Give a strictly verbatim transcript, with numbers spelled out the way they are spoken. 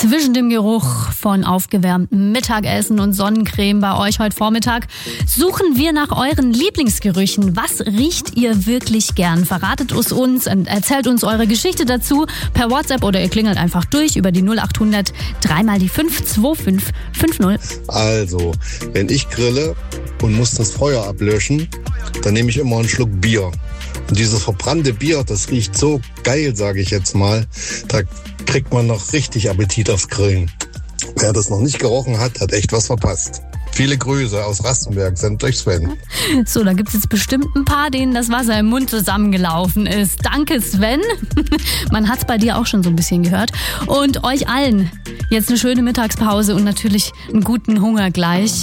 zwischen dem Geruch von aufgewärmtem Mittagessen und Sonnencreme bei euch heute Vormittag suchen wir nach euren Lieblingsgerüchen. Was riecht ihr wirklich gern? Verratet es uns und erzählt uns eure Geschichte dazu per WhatsApp oder ihr klingelt einfach durch über die null acht hundert drei mal die fünf zwei fünf fünf null. Also, wenn ich grille und muss das Feuer ablöschen, dann nehme ich immer einen Schluck Bier. Und dieses verbrannte Bier, das riecht so geil, sage ich jetzt mal. Da kriegt man noch richtig Appetit aufs Grillen. Wer das noch nicht gerochen hat, hat echt was verpasst. Viele Grüße aus Rastenberg, sendet euch Sven. So, da gibt es jetzt bestimmt ein paar, denen das Wasser im Mund zusammengelaufen ist. Danke, Sven. Man hat es bei dir auch schon so ein bisschen gehört. Und euch allen jetzt eine schöne Mittagspause und natürlich einen guten Hunger gleich.